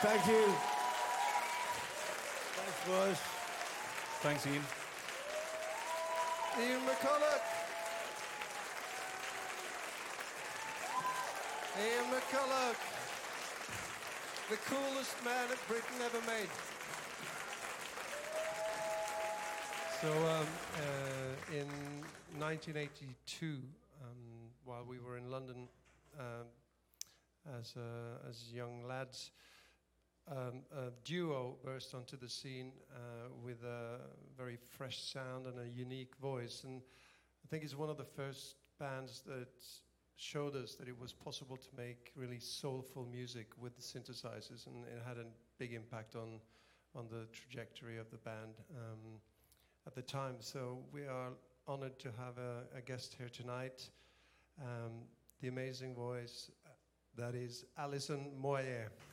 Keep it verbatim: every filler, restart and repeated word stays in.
Thank you. Thanks, boys. Thanks, Ian. Ian McCulloch. Ian McCulloch. The coolest man that Britain ever made. So um, uh, in nineteen eighty-two, um, while we were in London um, as, uh, as young lads, um, a duo burst onto the scene uh, with a very fresh sound and a unique voice. And I think it's one of the first bands that showed us that it was possible to make really soulful music with the synthesizers, and it had a big impact on, on the trajectory of the band um, at the time. So we are honored to have a, a guest here tonight, um, the amazing voice uh, that is Alison Moyet.